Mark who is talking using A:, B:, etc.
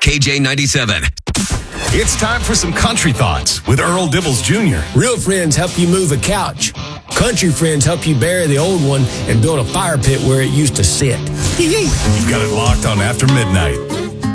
A: KJ97.
B: It's time for some country thoughts with Earl Dibbles Jr.
C: Real friends help you move a couch. Country friends help you bury the old one and build a fire pit where it used to sit.
B: You've got it locked on After Midnight.